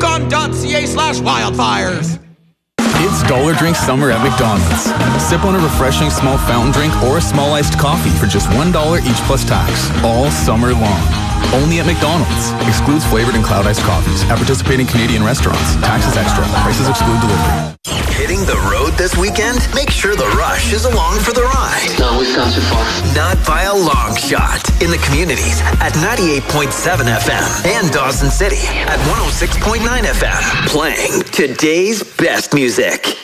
yukon.ca/wildfires. It's Dollar Drink Summer at McDonald's. Sip on a refreshing small fountain drink or a small iced coffee for just $1 each plus tax, all summer long. Only at McDonald's. Excludes flavored and cloud iced coffees at participating Canadian restaurants. Taxes extra. Prices exclude delivery. Hitting the road this weekend? Make sure the Rush is along for the ride. No, we've gone too far. Not by a long shot. In the communities at 98.7 FM and Dawson City at 106.9 FM. Playing today's best music.